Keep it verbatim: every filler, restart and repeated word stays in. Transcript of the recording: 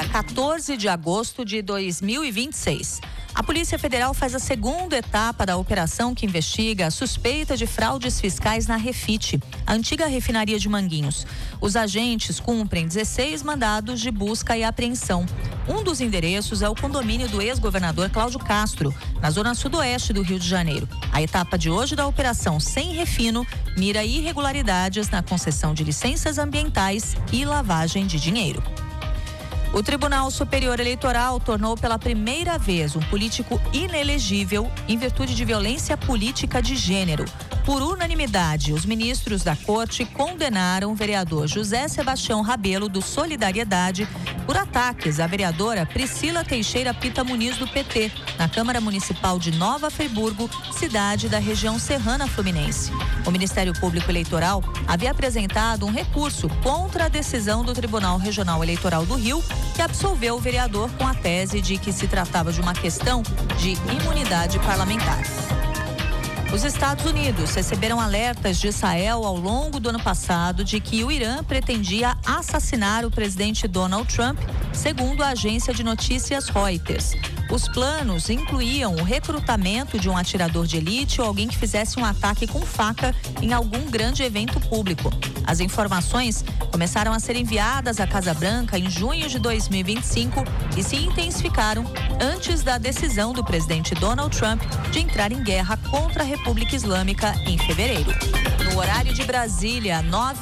dia quatorze de agosto de dois mil e vinte e seis. A Polícia Federal faz a segunda etapa da operação que investiga a suspeita de fraudes fiscais na Refit, a antiga refinaria de Manguinhos. Os agentes cumprem dezesseis mandados de busca e apreensão. Um dos endereços é o condomínio do ex-governador Cláudio Castro, na zona sudoeste do Rio de Janeiro. A etapa de hoje da operação Sem Refino mira irregularidades na concessão de licenças ambientais e lavagem de dinheiro. O Tribunal Superior Eleitoral tornou pela primeira vez um político inelegível em virtude de violência política de gênero. Por unanimidade, os ministros da Corte condenaram o vereador José Sebastião Rabelo, do Solidariedade, por ataques à vereadora Priscila Teixeira Pita Muniz, do P T, na Câmara Municipal de Nova Friburgo, cidade da região serrana fluminense. O Ministério Público Eleitoral havia apresentado um recurso contra a decisão do Tribunal Regional Eleitoral do Rio, que absolveu o vereador com a tese de que se tratava de uma questão de imunidade parlamentar. Os Estados Unidos receberam alertas de Israel ao longo do ano passado de que o Irã pretendia assassinar o presidente Donald Trump, segundo a agência de notícias Reuters. Os planos incluíam o recrutamento de um atirador de elite ou alguém que fizesse um ataque com faca em algum grande evento público. As informações começaram a ser enviadas à Casa Branca em junho de dois mil e vinte e cinco e se intensificaram antes da decisão do presidente Donald Trump de entrar em guerra contra a República Islâmica em fevereiro. No horário de Brasília, nove